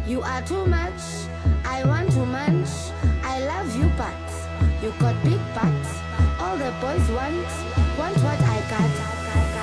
You are too much, I want too much. I love you, but you got big butts. All the boys want what I got.